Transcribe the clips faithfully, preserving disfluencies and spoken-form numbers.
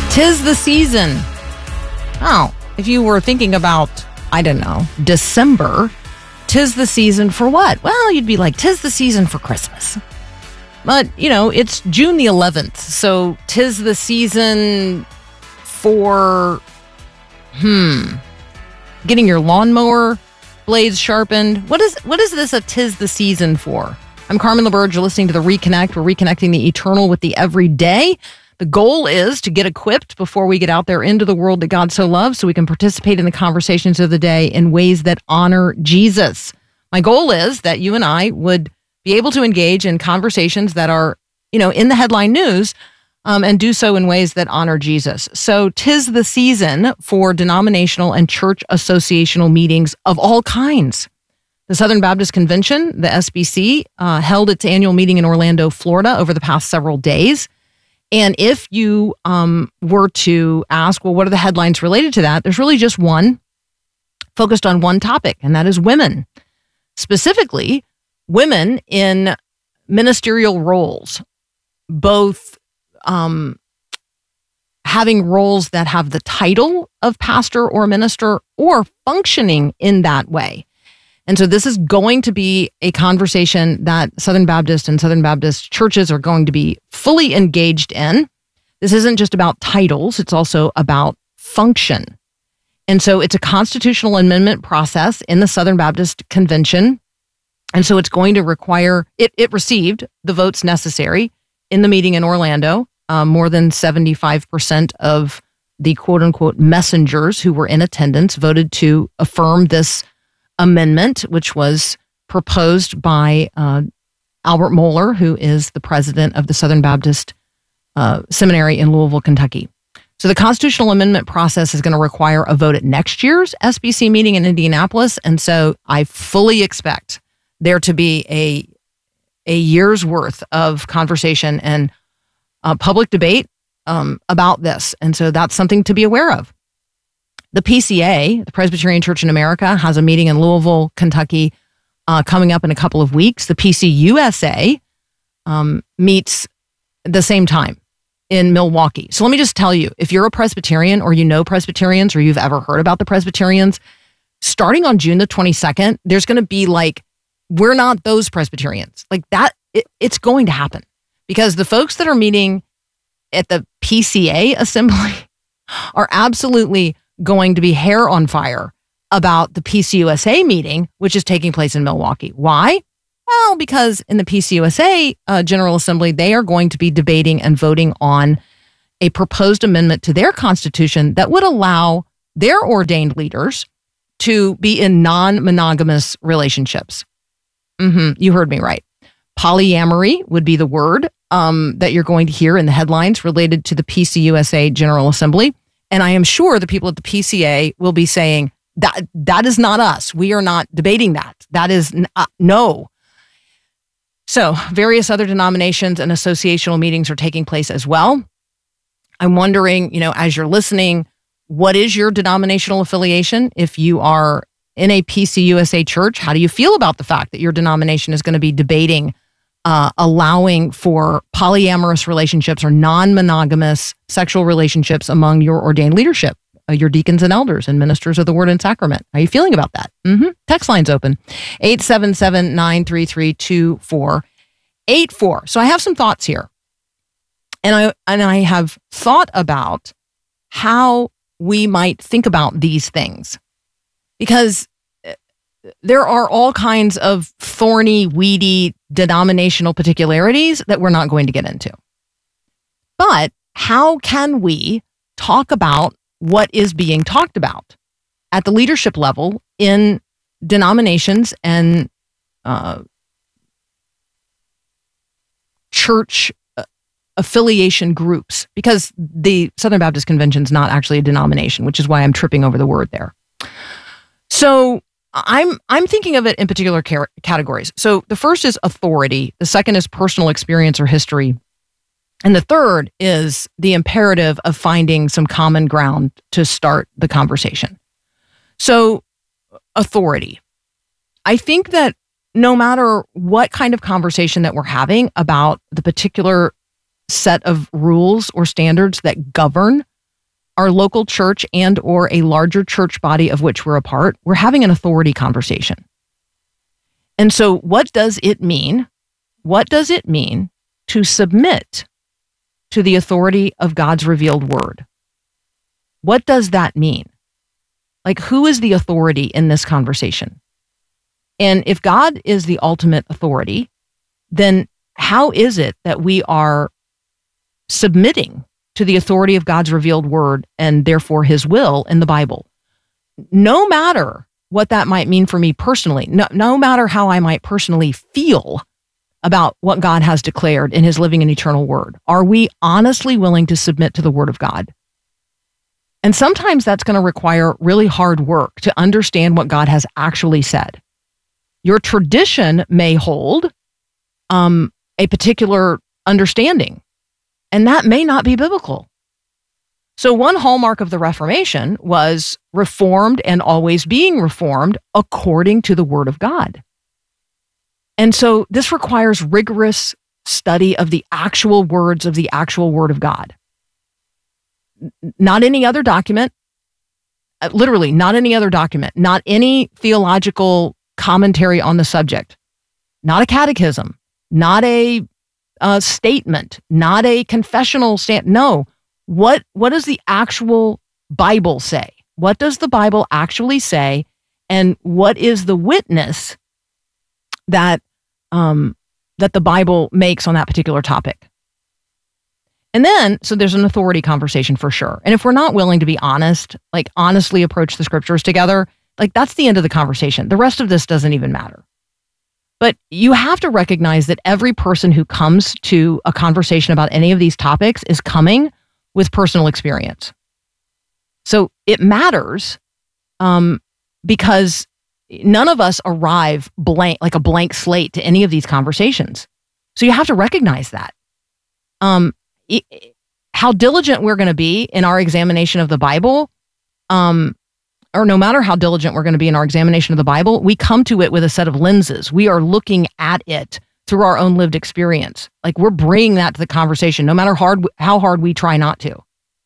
'Tis the season. Oh, if you were thinking about, I don't know, December, 'tis the season for what? Well, you'd be like, 'tis the season for Christmas. But, you know, it's June the eleventh, so 'tis the season for, hmm, getting your lawnmower blades sharpened. What is what is this a 'tis the season for? I'm Carmen LaBerge. You're listening to The Reconnect. We're reconnecting the eternal with the everyday. The goal is to get equipped before we get out there into the world that God so loves so we can participate in the conversations of the day in ways that honor Jesus. My goal is that you and I would be able to engage in conversations that are, you know, in the headline news um, and do so in ways that honor Jesus. So 'tis the season for denominational and church associational meetings of all kinds. The Southern Baptist Convention, the S B C, uh, held its annual meeting in Orlando, Florida over the past several days. And if you um, were to ask, well, what are the headlines related to that? There's really just one focused on one topic, and that is women. Specifically, women in ministerial roles, both um, having roles that have the title of pastor or minister or functioning in that way. And so this is going to be a conversation that Southern Baptist and Southern Baptist churches are going to be fully engaged in. This isn't just about titles, it's also about function. And so it's a constitutional amendment process in the Southern Baptist Convention. And so it's going to require, it, it received the votes necessary in the meeting in Orlando. Um, more than seventy-five percent of the quote unquote messengers who were in attendance voted to affirm this amendment, which was proposed by uh, Albert Mohler, who is the president of the Southern Baptist uh, Seminary in Louisville, Kentucky. So the constitutional amendment process is going to require a vote at next year's S B C meeting in Indianapolis. And so I fully expect there to be a, a year's worth of conversation and uh, public debate um, about this. And so that's something to be aware of. The P C A, the Presbyterian Church in America, has a meeting in Louisville, Kentucky, uh, coming up in a couple of weeks. The P C U S A um, meets the same time in Milwaukee. So let me just tell you, if you're a Presbyterian or you know Presbyterians or you've ever heard about the Presbyterians, starting on June the twenty-second, there's going to be like, we're not those Presbyterians. Like that, it, it's going to happen because the folks that are meeting at the P C A assembly are absolutely going to be hair on fire about the P C U S A meeting, which is taking place in Milwaukee. Why? Well, because in the P C U S A uh, General Assembly, they are going to be debating and voting on a proposed amendment to their constitution that would allow their ordained leaders to be in non-monogamous relationships. Mm-hmm, you heard me right. Polyamory would be the word um, that you're going to hear in the headlines related to the P C U S A General Assembly. And I am sure the people at the P C A will be saying, that that is not us. We are not debating that. That is uh, no. So various other denominations and associational meetings are taking place as well. I'm wondering, you know, as you're listening, what is your denominational affiliation? If you are in a P C U S A church, how do you feel about the fact that your denomination is going to be debating Uh, allowing for polyamorous relationships or non-monogamous sexual relationships among your ordained leadership, uh, your deacons and elders and ministers of the word and sacrament? How are you feeling about that? Mm-hmm. Text line's open, eight seven seven, nine three three, two four eight four. So I have some thoughts here. And I, and I have thought about how we might think about these things. Because there are all kinds of thorny, weedy denominational particularities that we're not going to get into. But how can we talk about what is being talked about at the leadership level in denominations and uh, church uh, affiliation groups? Because the Southern Baptist Convention is not actually a denomination, which is why I'm tripping over the word there. So I'm I'm thinking of it in particular car- categories. So the first is authority. The second is personal experience or history. And the third is the imperative of finding some common ground to start the conversation. So authority. I think that no matter what kind of conversation that we're having about the particular set of rules or standards that govern our local church and or a larger church body of which we're a part, we're having an authority conversation. And so what does it mean? What does it mean to submit to the authority of God's revealed word? What does that mean? Like, who is the authority in this conversation? And if God is the ultimate authority, then how is it that we are submitting to the authority of God's revealed word and therefore his will in the Bible? No matter what that might mean for me personally, no, no matter how I might personally feel about what God has declared in his living and eternal word, are we honestly willing to submit to the word of God? And sometimes that's going to require really hard work to understand what God has actually said. Your tradition may hold um, a particular understanding, and that may not be biblical. So one hallmark of the Reformation was reformed and always being reformed according to the word of God. And so this requires rigorous study of the actual words of the actual word of God. Not any other document, literally not any other document, not any theological commentary on the subject, not a catechism, not a, a statement, not a confessional stand. No, what, what does the actual Bible say? What does the Bible actually say? And what is the witness that, um, that the Bible makes on that particular topic? And then, so there's an authority conversation for sure. And if we're not willing to be honest, like honestly approach the scriptures together, like that's the end of the conversation. The rest of this doesn't even matter. But you have to recognize that every person who comes to a conversation about any of these topics is coming with personal experience. So it matters um, because none of us arrive blank, like a blank slate to any of these conversations. So you have to recognize that. Um, how diligent we're going to be in our examination of the Bible, um, or no matter how diligent we're going to be in our examination of the Bible, we come to it with a set of lenses. We are looking at it through our own lived experience. Like we're bringing that to the conversation, no matter hard how hard we try not to.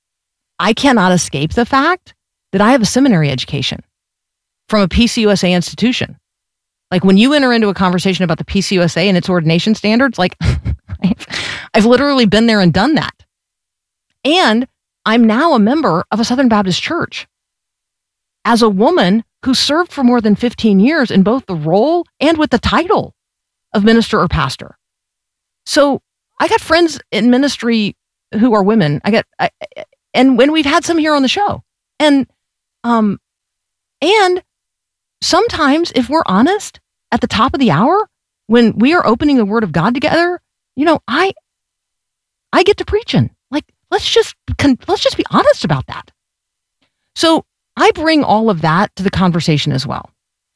I cannot escape the fact that I have a seminary education from a P C U S A institution. Like when you enter into a conversation about the P C U S A and its ordination standards, like I've, I've literally been there and done that. And I'm now a member of a Southern Baptist church. As a woman who served for more than fifteen years in both the role and with the title of minister or pastor. So I got friends in ministry who are women. I got, I, and when we've had some here on the show, and, um, and sometimes if we're honest, at the top of the hour, when we are opening the word of God together, you know, I, I get to preaching. Like, let's just, let's just be honest about that. So I bring all of that to the conversation as well.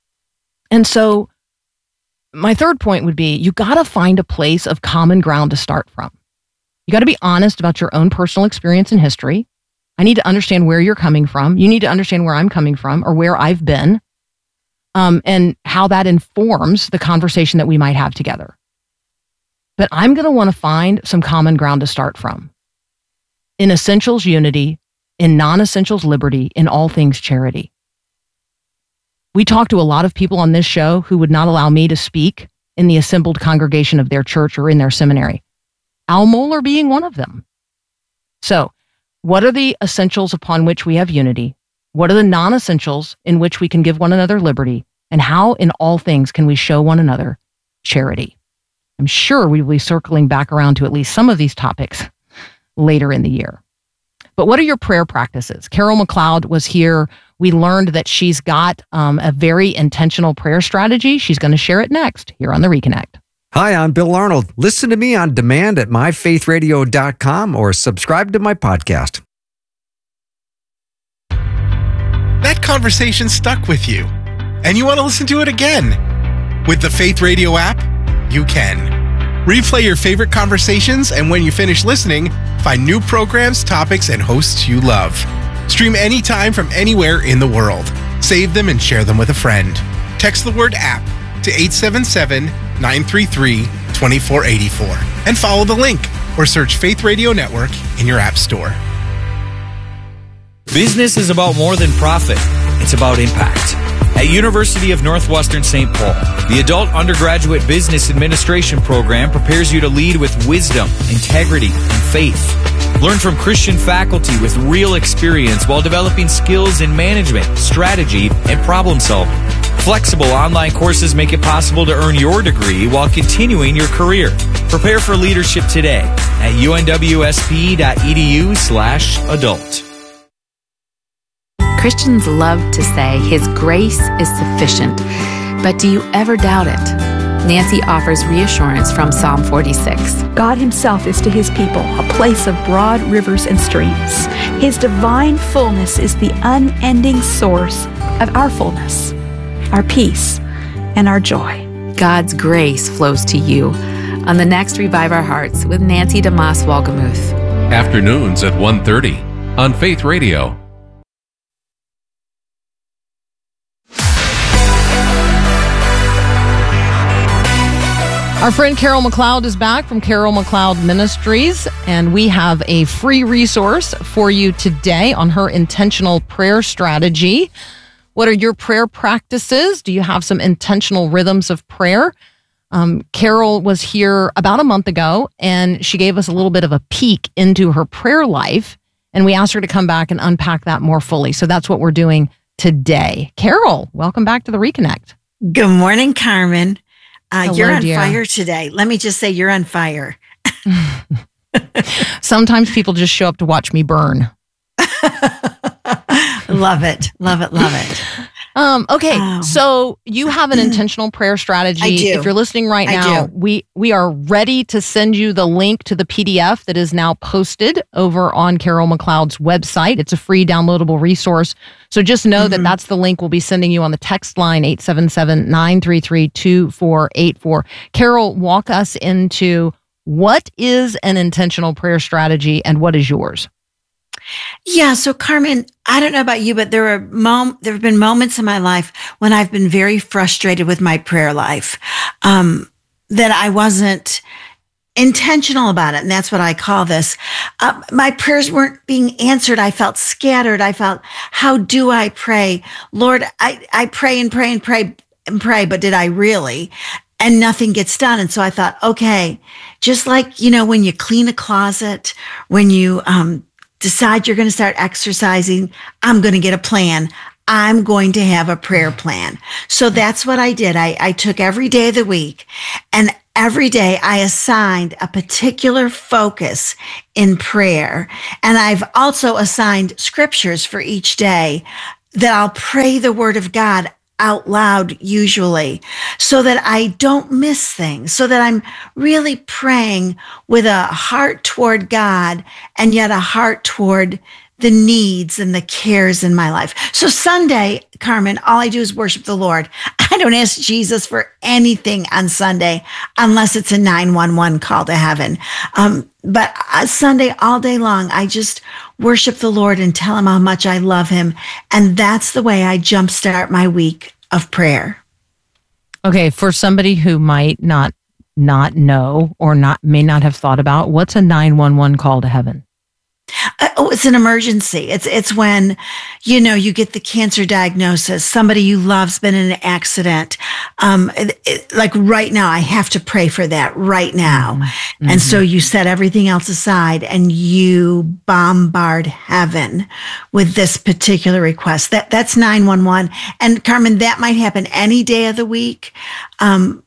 And so my third point would be, you got to find a place of common ground to start from. You got to be honest about your own personal experience and history. I need to understand where you're coming from. You need to understand where I'm coming from or where I've been, um, and how that informs the conversation that we might have together. But I'm going to want to find some common ground to start from. In essentials, unity. In non-essentials, liberty. In all things, charity. We talk to a lot of people on this show who would not allow me to speak in the assembled congregation of their church or in their seminary. Al Mohler being one of them. So, what are the essentials upon which we have unity? What are the non-essentials in which we can give one another liberty? And how in all things can we show one another charity? I'm sure we will be circling back around to at least some of these topics later in the year. But what are your prayer practices? Carol McLeod was here. We learned that she's got um, a very intentional prayer strategy. She's going to share it next here on The Reconnect. Hi, I'm Bill Arnold. Listen to me on demand at my faith radio dot com or subscribe to my podcast. That conversation stuck with you, and you want to listen to it again. With the Faith Radio app, you can. Replay your favorite conversations, and when you finish listening, find new programs, topics, and hosts you love. Stream anytime from anywhere in the world. Save them and share them with a friend. Text the word app to eight seven seven, nine three three, two four eight four and follow the link or search Faith Radio Network in your app store. Business is about more than profit. It's about impact. At University of Northwestern Saint Paul, the Adult Undergraduate Business Administration program prepares you to lead with wisdom, integrity, and faith. Learn from Christian faculty with real experience while developing skills in management, strategy, and problem solving. Flexible online courses make it possible to earn your degree while continuing your career. Prepare for leadership today at unwsp.edu slash adult. Christians love to say His grace is sufficient, but do you ever doubt it? Nancy offers reassurance from Psalm forty-six. God Himself is to His people a place of broad rivers and streams. His divine fullness is the unending source of our fullness, our peace, and our joy. God's grace flows to you on the next Revive Our Hearts with Nancy DeMoss Wolgemuth. Afternoons at one thirty on Faith Radio. Our friend Carol McLeod is back from Carol McLeod Ministries, and we have a free resource for you today on her intentional prayer strategy. What are your prayer practices? Do you have some intentional rhythms of prayer? Um, Carol was here about a month ago, and she gave us a little bit of a peek into her prayer life, and we asked her to come back and unpack that more fully. So that's what we're doing today. Carol, welcome back to the Reconnect. Good morning, Carmen. Uh, Hello, you're on dear. fire today. Let me just say you're on fire. Sometimes people just show up to watch me burn. Love it. Love it. Love it. Um, okay, Oh. so you have an intentional prayer strategy. I do. If you're listening right I now, do. we we are ready to send you the link to the P D F that is now posted over on Carol McLeod's website. It's a free downloadable resource. So just know Mm-hmm. that that's the link we'll be sending you on the text line, eight seven seven, nine three three, two four eight four. Carol, walk us into what is an intentional prayer strategy and what is yours? Yeah. So, Carmen, I don't know about you, but there are mom- there have been moments in my life when I've been very frustrated with my prayer life, um, that I wasn't intentional about it. And that's what I call this. Uh, my prayers weren't being answered. I felt scattered. I felt, how do I pray? Lord, I, I pray and pray and pray and pray, but did I really? And nothing gets done. And so I thought, okay, just like, you know, when you clean a closet, when you, um, decide you're going to start exercising, I'm going to get a plan. I'm going to have a prayer plan. So that's what I did. I, I took every day of the week, and every day I assigned a particular focus in prayer. And I've also assigned scriptures for each day that I'll pray the word of God out loud, usually, so that I don't miss things, so that I'm really praying with a heart toward God and yet a heart toward the needs and the cares in my life. So Sunday, Carmen, all I do is worship the Lord. I don't ask Jesus for anything on Sunday unless it's a nine one one call to heaven. Um, but uh, Sunday, all day long, I just worship the Lord and tell him how much I love him. And that's the way I jumpstart my week of prayer. Okay, for somebody who might not not know or not may not have thought about, what's a nine one one call to heaven? Uh, oh, it's an emergency. It's it's when, you know, you get the cancer diagnosis. Somebody you love's been in an accident. Um, it, it, like right now, I have to pray for that right now. Mm-hmm. And so you set everything else aside and you bombard heaven with this particular request. That that's nine one one. And Carmen, that might happen any day of the week. Um,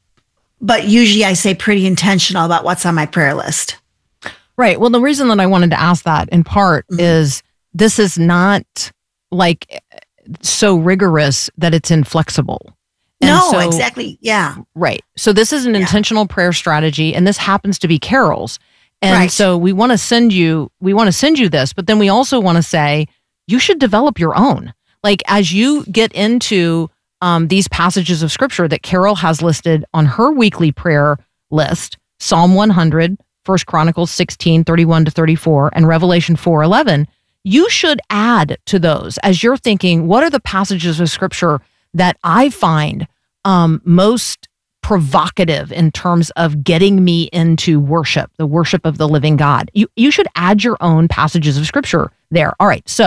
but usually I say pretty intentional about what's on my prayer list. Right. Well, the reason that I wanted to ask that in part mm-hmm. is this is not like so rigorous that it's inflexible. And no, so, exactly. Yeah. Right. So this is an yeah. intentional prayer strategy, and this happens to be Carol's. And right. so we want to send you, we want to send you this, but then we also want to say you should develop your own. Like as you get into um, these passages of scripture that Carol has listed on her weekly prayer list, Psalm one hundred, First Chronicles sixteen, thirty-one to thirty-four, and Revelation four eleven, you should add to those as you're thinking, what are the passages of scripture that I find um, most provocative in terms of getting me into worship, the worship of the living God? You, you should add your own passages of scripture there. All right, so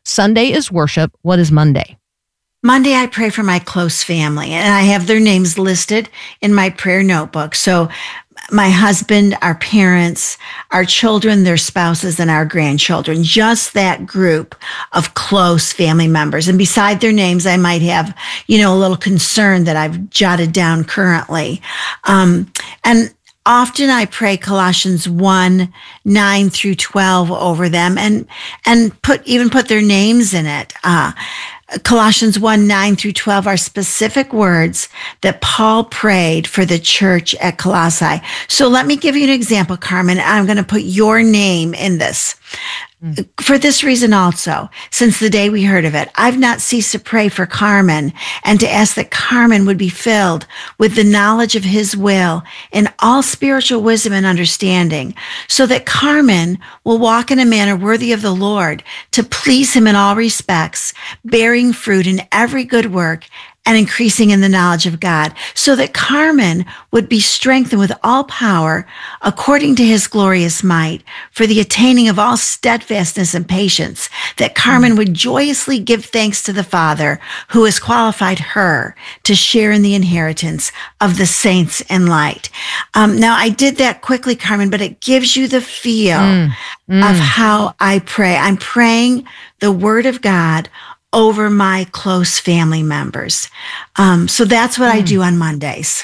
Sunday is worship. What is Monday? Monday, I pray for my close family, and I have their names listed in my prayer notebook. So my husband, our parents, our children, their spouses, and our grandchildren, just that group of close family members. And beside their names, I might have, you know, a little concern that I've jotted down currently. Um, and often I pray Colossians one, nine through twelve over them and, and put, even put their names in it. Uh, Colossians one, nine through twelve are specific words that Paul prayed for the church at Colossae. So let me give you an example, Carmen. I'm going to put your name in this. Mm. For this reason also, since the day we heard of it, I've not ceased to pray for Carmen and to ask that Carmen would be filled with the knowledge of his will in all spiritual wisdom and understanding, so that Carmen will walk in a manner worthy of the Lord, to please him in all respects, bearing fruit in every good work and increasing in the knowledge of God, so that Carmen would be strengthened with all power according to his glorious might for the attaining of all steadfastness and patience, that Carmen mm-hmm. would joyously give thanks to the Father who has qualified her to share in the inheritance of the saints in light. Um, now, I did that quickly, Carmen, but it gives you the feel mm. Mm. of how I pray. I'm praying the word of God over my close family members. Um, so that's what mm. I do on Mondays.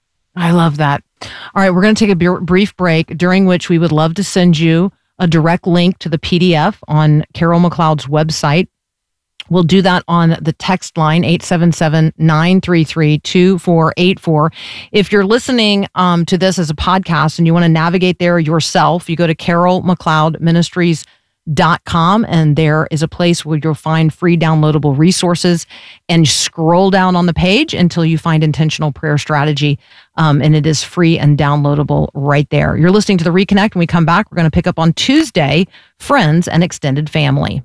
I love that. All right, we're going to take a b- brief break, during which we would love to send you a direct link to the P D F on Carol McLeod's website. We'll do that on the text line, eight seven seven, nine three three, two four eight four. If you're listening um, to this as a podcast and you want to navigate there yourself, you go to Carol McLeod Ministries dot com, and there is a place where you'll find free downloadable resources, and scroll down on the page until you find Intentional Prayer Strategy, um, and it is free and downloadable right there. You're listening to The Reconnect. When we come back, we're going to pick up on Tuesday, friends and extended family.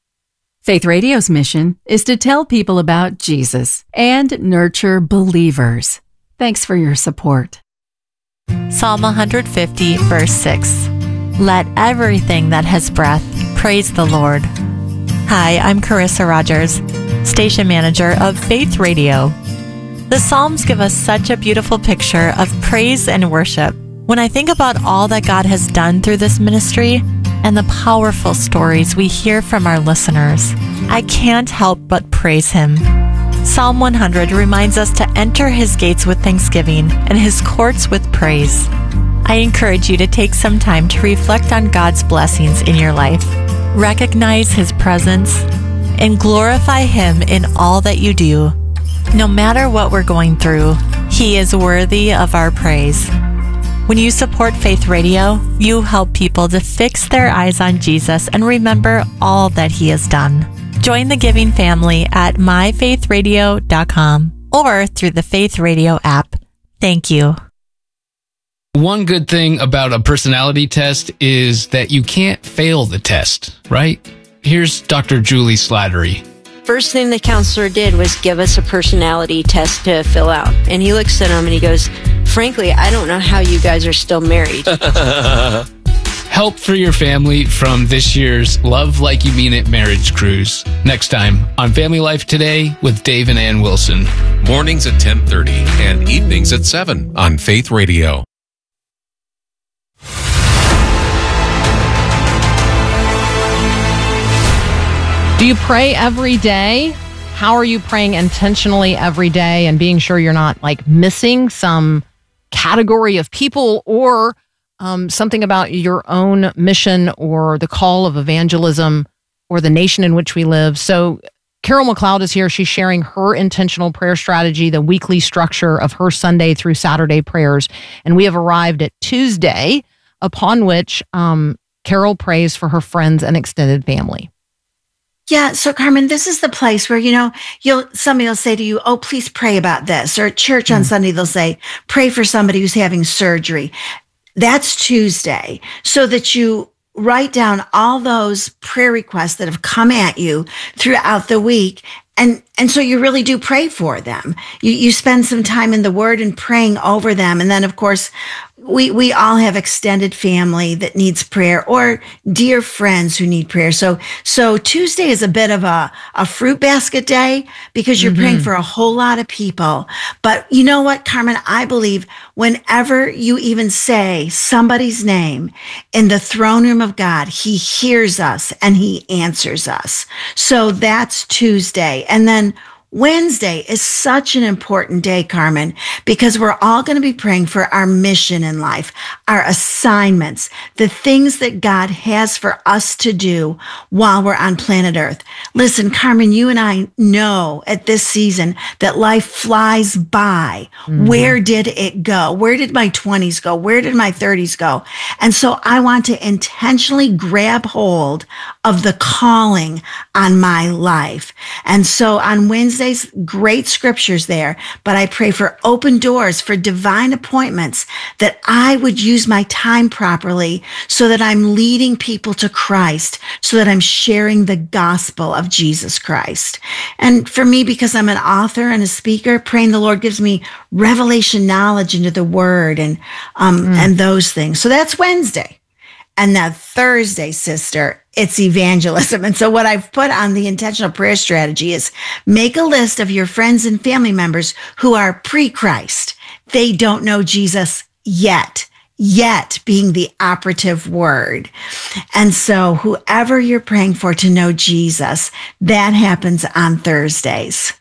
Faith Radio's mission is to tell people about Jesus and nurture believers. Thanks for your support. Psalm one fifty, verse six. Let everything that has breath praise the Lord. Hi, I'm Carissa Rogers, station manager of Faith Radio. The Psalms give us such a beautiful picture of praise and worship. When I think about all that God has done through this ministry and the powerful stories we hear from our listeners, I can't help but praise Him. Psalm one hundred reminds us to enter His gates with thanksgiving and His courts with praise. I encourage you to take some time to reflect on God's blessings in your life, recognize His presence, and glorify Him in all that you do. No matter what we're going through, He is worthy of our praise. When you support Faith Radio, you help people to fix their eyes on Jesus and remember all that He has done. Join the giving family at my faith radio dot com or through the Faith Radio app. Thank you. One good thing about a personality test is that you can't fail the test, right? Here's Doctor Julie Slattery. First thing the counselor did was give us a personality test to fill out. And he looks at him and he goes, frankly, I don't know how you guys are still married. Help for your family from this year's Love Like You Mean It marriage cruise. Next time on Family Life Today with Dave and Ann Wilson. Mornings at ten thirty and evenings at seven on Faith Radio. Do you pray every day? How are you praying intentionally every day and being sure you're not like missing some category of people or um, something about your own mission or the call of evangelism or the nation in which we live? So Carol McLeod is here. She's sharing her intentional prayer strategy, the weekly structure of her Sunday through Saturday prayers. And we have arrived at Tuesday, upon which um, Carol prays for her friends and extended family. Yeah. So Carmen, this is the place where, you know, you'll, somebody will say to you, oh, please pray about this. Or at church on mm. Sunday, they'll say, pray for somebody who's having surgery. That's Tuesday. So that you write down all those prayer requests that have come at you throughout the week. And and so you really do pray for them. You, you spend some time in the Word and praying over them. And then, of course, we, we all have extended family that needs prayer or dear friends who need prayer. So, so Tuesday is a bit of a, a fruit basket day because you're mm-hmm. praying for a whole lot of people. But you know what, Carmen? I believe whenever you even say somebody's name in the throne room of God, he hears us and he answers us. So that's Tuesday. And then Wednesday is such an important day, Carmen, because we're all going to be praying for our mission in life, our assignments, the things that God has for us to do while we're on planet Earth. Listen, Carmen, you and I know at this season that life flies by. Mm-hmm. Where did it go? Where did my twenties go? Where did my thirties go? And so I want to intentionally grab hold of the calling on my life. And so on Wednesday, great scriptures there, but I pray for open doors, for divine appointments, that I would use my time properly so that I'm leading people to Christ, so that I'm sharing the gospel of Jesus Christ. And for me, because I'm an author and a speaker, praying the Lord gives me revelation knowledge into the word and, um, mm. and those things. So that's Wednesday. And that Thursday, sister, it's evangelism. And so what I've put on the intentional prayer strategy is make a list of your friends and family members who are pre-Christ. They don't know Jesus yet, yet being the operative word. And so whoever you're praying for to know Jesus, that happens on Thursdays.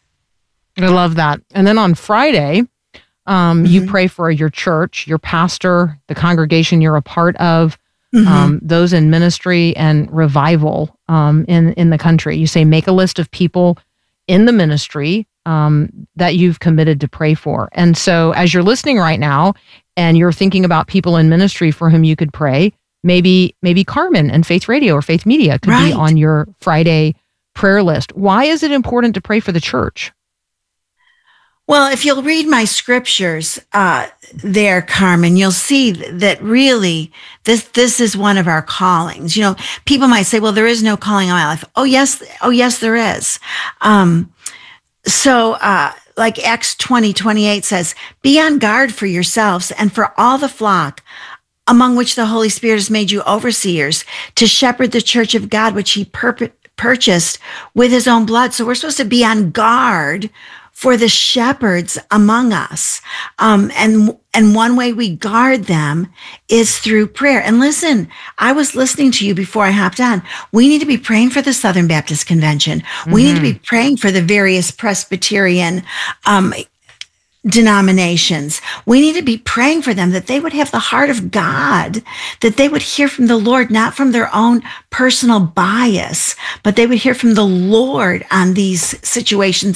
I love that. And then on Friday, um, mm-hmm. you pray for your church, your pastor, the congregation you're a part of, Mm-hmm. Um, those in ministry and revival um, in, in the country. You say, make a list of people in the ministry um, that you've committed to pray for. And so as you're listening right now and you're thinking about people in ministry for whom you could pray, maybe maybe Carmen and Faith Radio or Faith Media could right. be on your Friday prayer list. Why is it important to pray for the church? Well, if you'll read my scriptures uh, there, Carmen, you'll see that really this this is one of our callings. You know, people might say, well, there is no calling on my life. Oh, yes. Oh, yes, there is. Um, so uh, like Acts twenty twenty-eight says, be on guard for yourselves and for all the flock among which the Holy Spirit has made you overseers to shepherd the church of God, which he pur- purchased with his own blood. So we're supposed to be on guard for the shepherds among us. Um, and, and one way we guard them is through prayer. And listen, I was listening to you before I hopped on. We need to be praying for the Southern Baptist Convention. Mm-hmm. We need to be praying for the various Presbyterian, um, denominations. We need to be praying for them that they would have the heart of God, that they would hear from the Lord, not from their own personal bias, but they would hear from the Lord on these situations